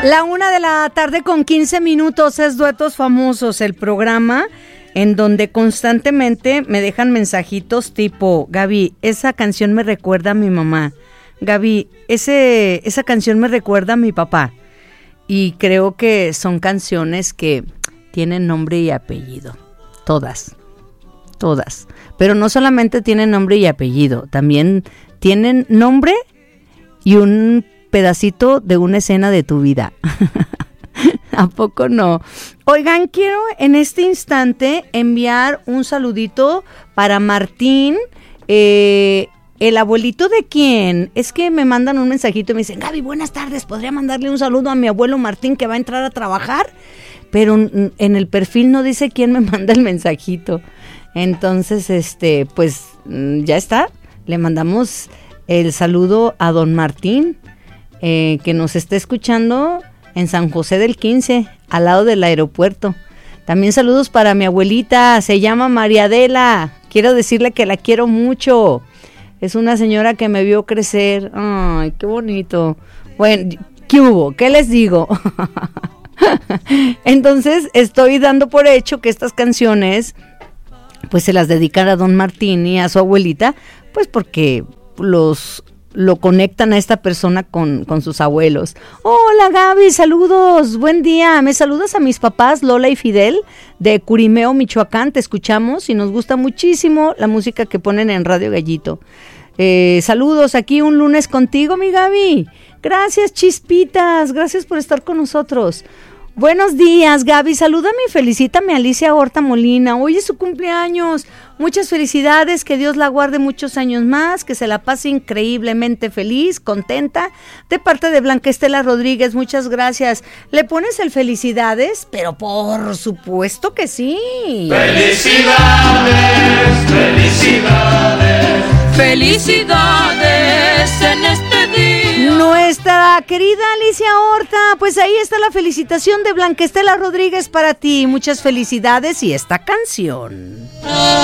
La 1:15 es Duetos Famosos, el programa en donde constantemente me dejan mensajitos tipo: Gaby, esa canción me recuerda a mi mamá. Gaby, esa canción me recuerda a mi papá. Y creo que son canciones que tienen nombre y apellido. Todas. Pero no solamente tienen nombre y apellido, también tienen nombre y un pedacito de una escena de tu vida. ¿A poco no? Oigan, quiero en este instante enviar un saludito para Martín, el abuelito de quién. Es que me mandan un mensajito y me dicen: Gaby, buenas tardes, ¿podría mandarle un saludo a mi abuelo Martín que va a entrar a trabajar? Pero en el perfil no dice quién me manda el mensajito. Entonces, pues ya está. Le mandamos el saludo a don Martín, que nos está escuchando en San José del 15, al lado del aeropuerto. También saludos para mi abuelita, se llama María Adela. Quiero decirle que la quiero mucho. Es una señora que me vio crecer. Ay, qué bonito. Bueno, ¿qué hubo? ¿Qué les digo? Entonces, estoy dando por hecho que estas canciones pues se las dedican a don Martín y a su abuelita, pues porque lo conectan a esta persona con sus abuelos. Hola Gaby, saludos, buen día. Me saludas a mis papás Lola y Fidel de Curimeo, Michoacán. Te escuchamos y nos gusta muchísimo la música que ponen en Radio Gallito. Saludos, aquí un lunes contigo, mi Gaby. Gracias, Chispitas, gracias por estar con nosotros. Buenos días, Gaby, salúdame y felicítame a Alicia Horta Molina, hoy es su cumpleaños, muchas felicidades, que Dios la guarde muchos años más, que se la pase increíblemente feliz, contenta, de parte de Blanca Estela Rodríguez, muchas gracias. ¿Le pones el felicidades? Pero por supuesto que sí. Felicidades, felicidades, felicidades en este día. Nuestra querida Alicia Horta, pues ahí está la felicitación de Blanca Estela Rodríguez para ti. Muchas felicidades y esta canción.